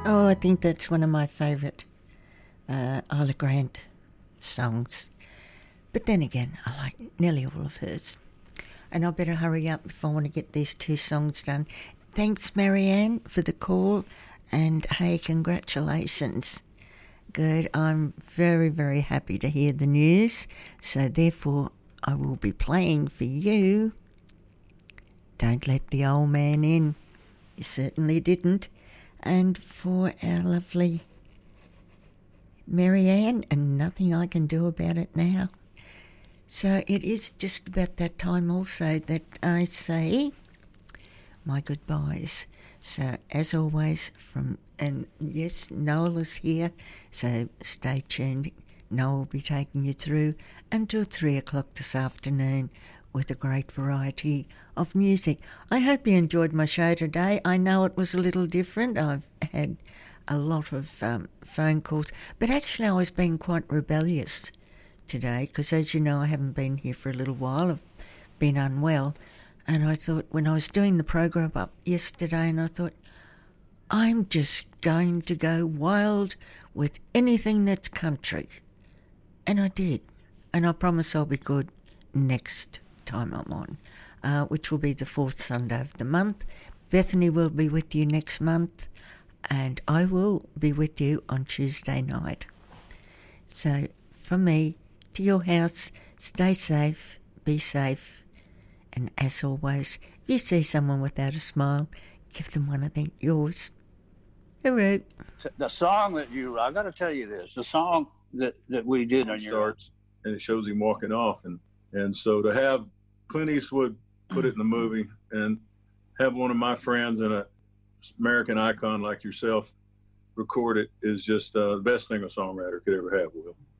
Oh, I think that's one of my favourite Isla Grant songs. But then again, I like nearly all of hers. And I better hurry up if I want to get these two songs done. Thanks, Marianne, for the call. And hey, congratulations. Good. I'm very, very happy to hear the news. So therefore, I will be playing for you Don't Let the Old Man In. You certainly didn't. And for our lovely Marianne, and Nothing I Can Do About It Now. So it is just about that time also that I say my goodbyes. So as always, and yes, Noel is here, so stay tuned. Noel will be taking you through until 3 o'clock this afternoon with a great variety of music. I hope you enjoyed my show today. I know it was a little different. I've had a lot of phone calls, but actually I was being quite rebellious today because, as you know, I haven't been here for a little while. I've been unwell, and I thought when I was doing the program up yesterday, and I thought, I'm just going to go wild with anything that's country. And I did. And I promise I'll be good next time I'm on, which will be the fourth Sunday of the month. Bethany will be with you next month, and I will be with you on Tuesday night. So from me to your house, stay safe, be safe, and as always, if you see someone without a smile, give them one of yours. Hooroo. The song that I got to tell you this, the song that we did on starts and it shows him walking off, and so to have Clint Eastwood put it in the movie and have one of my friends and an American icon like yourself record it is just the best thing a songwriter could ever have, Will.